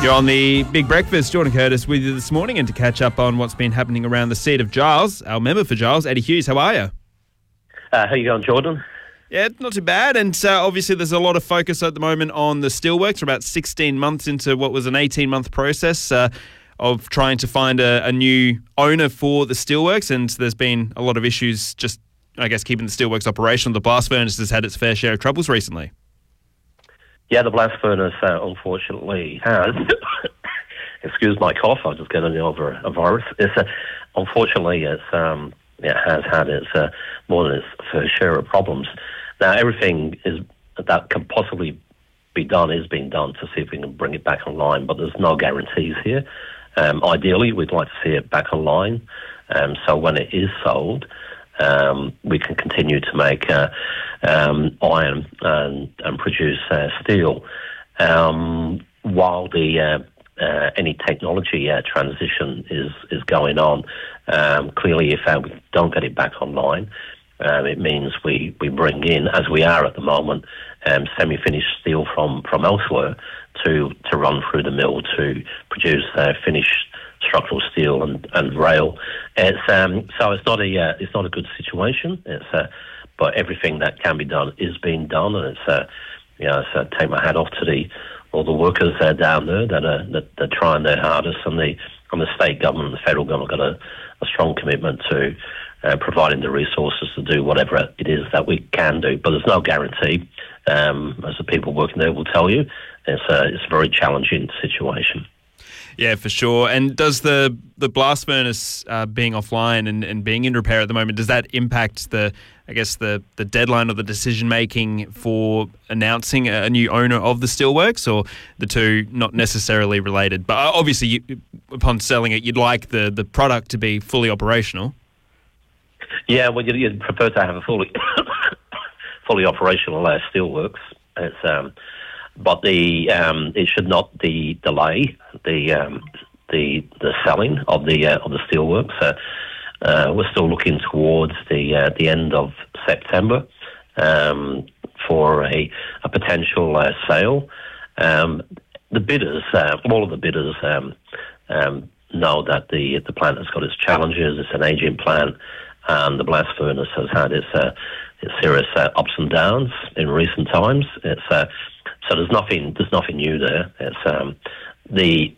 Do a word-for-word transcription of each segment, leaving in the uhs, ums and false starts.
You're on the Big Breakfast. Jordan Curtis with you this morning, and to catch up on what's been happening around the seat of Giles, our member for Giles, Eddie Hughes. How are you? Uh, how you going, Jordan? Yeah, not too bad. And uh, obviously there's a lot of focus at the moment on the steelworks. We're about sixteen months into what was an eighteen-month process uh, of trying to find a, a new owner for the steelworks, and there's been a lot of issues just, I guess, keeping the steelworks operational. The blast furnace has had its fair share of troubles recently. Yeah, the blast furnace, uh, unfortunately, has. Excuse my cough. I was just getting over a virus. It's uh, unfortunately, it's um, it has had its uh, more than its fair share of problems. Now, everything is that can possibly be done is being done to see if we can bring it back online, but there's no guarantees here. Um, ideally, we'd like to see it back online, um, so when it is sold, Um, we can continue to make uh, um, iron and, and produce uh, steel, um, while the uh, uh, any technology uh, transition is is going on. Um, clearly, if uh, we don't get it back online, um, it means we, we bring in, as we are at the moment, um, semi-finished steel from, from elsewhere to to run through the mill to produce uh, finished structural steel and, and rail. It's um, so it's not a uh, it's not a good situation. It's uh, but everything that can be done is being done, and it's uh, you know, so I take my hat off to the all the workers uh, down there that are that, that are trying their hardest, and the and the state government and the federal government got a, a strong commitment to uh, providing the resources to do whatever it is that we can do. But there's no guarantee, um, as the people working there will tell you. It's a it's a very challenging situation. Yeah, for sure. And does the, the blast furnace uh, being offline and, and being in repair at the moment, does that impact the, I guess, the, the deadline or the decision-making for announcing a new owner of the steelworks, or the two not necessarily related? But obviously, you, upon selling it, you'd like the, the product to be fully operational. Yeah, well, you'd, you'd prefer to have a fully fully operational uh, steelworks. It's... Um, But the um, it should not de- delay the um, the the selling of the uh, of the steelworks. Uh, uh, we're still looking towards the uh, the end of September um, for a a potential uh, sale. Um, the bidders, uh, all of the bidders, um, um, know that the the plant has got its challenges. It's an aging plant, and the blast furnace has had its uh, its serious uh, ups and downs in recent times. It's uh, So there's nothing. There's nothing new there. It's um, the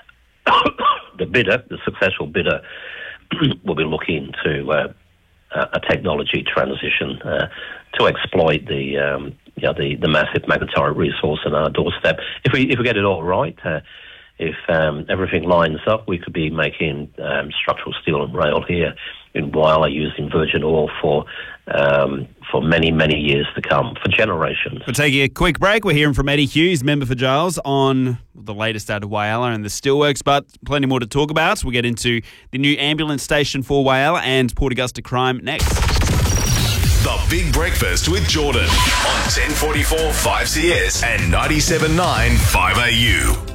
the bidder, the successful bidder, will be looking to uh, a technology transition uh, to exploit the um, you know, the the massive magnetite resource on our doorstep. If we if we get it all right, uh, if um, everything lines up, we could be making um, structural steel and rail here in Whyalla using virgin oil for um, for many, many years to come, for generations. We're taking a quick break. We're hearing from Eddie Hughes, member for Giles, on the latest out of Whyalla and the steelworks, but plenty more to talk about. We'll get into the new ambulance station for Whyalla and Port Augusta crime next. The Big Breakfast with Jordan on ten forty-four five C S and ninety-seven point nine five A U.